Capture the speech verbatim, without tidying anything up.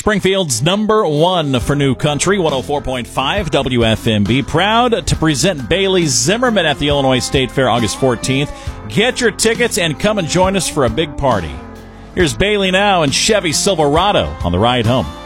Springfield's number one for new country, one oh four point five W F M B. Proud to present Bailey Zimmerman at the Illinois State Fair August fourteenth. Get your tickets and come and join us for a big party. Here's Bailey now and Chevy Silverado on the ride home.